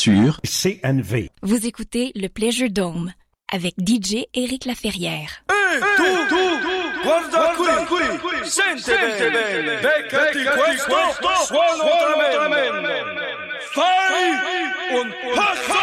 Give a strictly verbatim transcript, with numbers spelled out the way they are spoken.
sur C N V. Vous écoutez le Pleasure Dome avec D J Éric Laferrière. Ehi, tu, tu, guarda qui, sente bene, beccati questo suono tremendo. Fai un passo